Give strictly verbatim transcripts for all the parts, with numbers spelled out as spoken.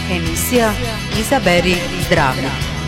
Emisija Izaberi zdravlje.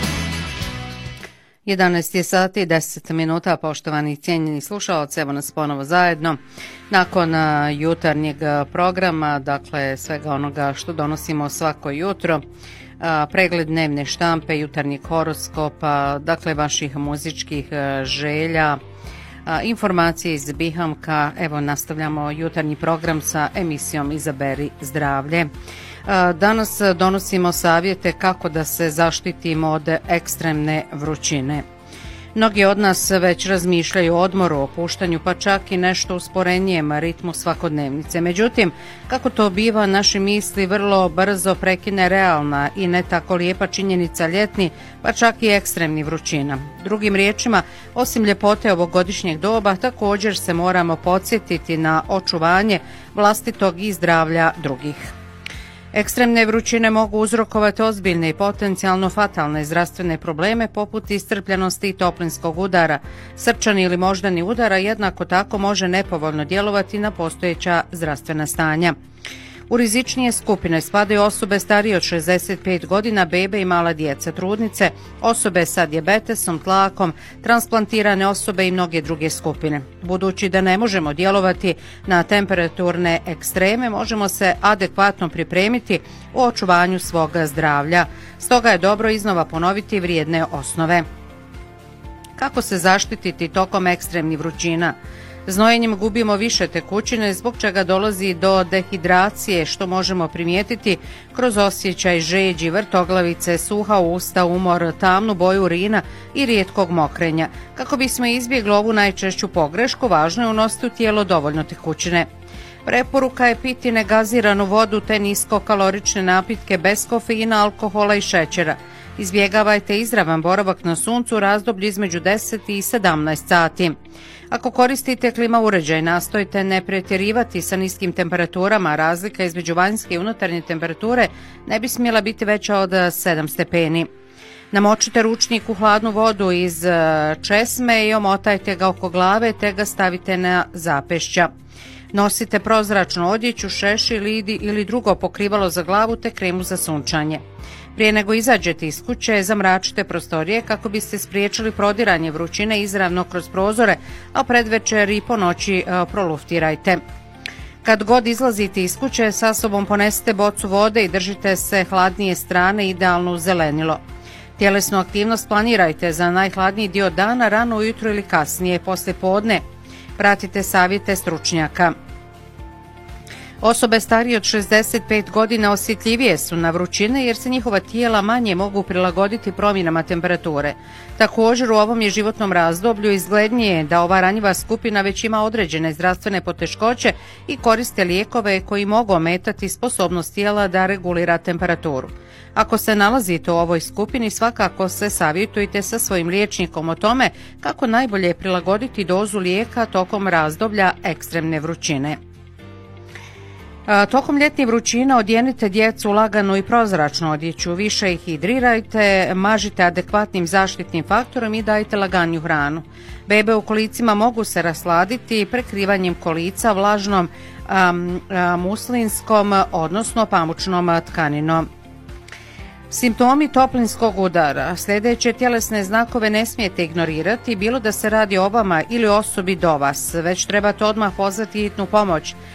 jedanaest je sati i deset minuta, poštovani i cijenjeni slušalci, evo nas ponovo zajedno. Nakon jutarnjeg programa, dakle svega onoga što donosimo svako jutro, pregled dnevne štampe, jutarnjeg horoskopa, dakle vaših muzičkih želja, informacije iz Bihamka, evo nastavljamo jutarnji program sa emisijom Izaberi zdravlje. Danas donosimo savjete kako da se zaštitimo od ekstremne vrućine. Mnogi od nas već razmišljaju o odmoru, opuštanju, pa čak i nešto usporenijem ritmu svakodnevnice. Međutim, kako to biva, naši misli vrlo brzo prekine realna i ne tako lijepa činjenica ljetni, pa čak i ekstremni vrućina. Drugim riječima, osim ljepote ovogodišnjeg doba, također se moramo podsjetiti na očuvanje vlastitog i zdravlja drugih. Ekstremne vrućine mogu uzrokovati ozbiljne i potencijalno fatalne zdravstvene probleme poput iscrpljenosti i toplinskog udara. Srčani ili moždani udar jednako tako može nepovoljno djelovati na postojeća zdravstvena stanja. U rizičnije skupine spadaju osobe starije od šezdeset pet godina, bebe i mala djeca, trudnice, osobe sa dijabetesom, tlakom, transplantirane osobe i mnoge druge skupine. Budući da ne možemo djelovati na temperaturne ekstreme, možemo se adekvatno pripremiti u očuvanju svog zdravlja. Stoga je dobro iznova ponoviti vrijedne osnove. Kako se zaštititi tokom ekstremnih vrućina? Znojenjem gubimo više tekućine, zbog čega dolazi do dehidracije, što možemo primijetiti kroz osjećaj žeđi, vrtoglavice, suha usta, umor, tamnu boju urina i rijetkog mokrenja. Kako bismo izbjegli ovu najčešću pogrešku, važno je unositi u tijelo dovoljno tekućine. Preporuka je piti negaziranu vodu te niskokalorične napitke bez kofeina, alkohola i šećera. Izbjegavajte izravan boravak na suncu u razdoblju između deset i sedamnaest sati. Ako koristite klima uređaj, nastojte ne pretjerivati sa niskim temperaturama, razlika između vanjske i unutarnje temperature ne bi smjela biti veća od sedam stepeni. Namočite ručnik u hladnu vodu iz česme i omotajte ga oko glave te ga stavite na zapešća. Nosite prozračnu odjeću, šešir ili drugo pokrivalo za glavu te kremu za sunčanje. Prije nego izađete iz kuće, zamračite prostorije kako biste spriječili prodiranje vrućine izravno kroz prozore, a predvečer i po noći proluftirajte. Kad god izlazite iz kuće, sa sobom ponesite bocu vode i držite se hladnije strane, idealno uz zelenilo. Tjelesnu aktivnost planirajte za najhladniji dio dana, rano ujutro ili kasnije, poslije podne. Pratite savjete stručnjaka. Osobe starije od šezdeset pet godina osjetljivije su na vrućine jer se njihova tijela manje mogu prilagoditi promjenama temperature. Također u ovom je životnom razdoblju izglednije da ova ranjiva skupina već ima određene zdravstvene poteškoće i koriste lijekove koji mogu ometati sposobnost tijela da regulira temperaturu. Ako se nalazite u ovoj skupini, svakako se savjetujte sa svojim liječnikom o tome kako najbolje prilagoditi dozu lijeka tokom razdoblja ekstremne vrućine. Tokom ljetnih vrućina odjenite djecu u laganu i prozračnu odjeću, više ih hidrirajte, mažite adekvatnim zaštitnim faktorom i dajte laganju hranu. Bebe u kolicima mogu se rasladiti prekrivanjem kolica vlažnom um, muslinskom, odnosno pamučnom tkaninom. Simptomi toplinskog udara. Sljedeće tjelesne znakove ne smijete ignorirati, bilo da se radi o vama ili osobi do vas, već trebate odmah pozvati hitnu pomoć.